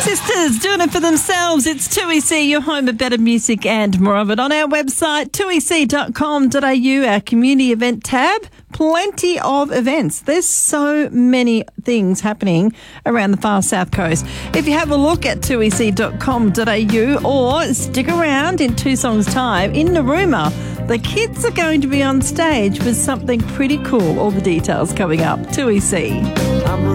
Sisters doing it for themselves. It's 2EC, your home of better music and more of it. On our website, 2ec.com.au, our community event tab, plenty of events. There's so many things happening around the far south coast. If you have a look at 2ec.com.au or stick around in 2 songs' time, in Narooma, the kids are going to be on stage with something pretty cool. All the details coming up. 2EC.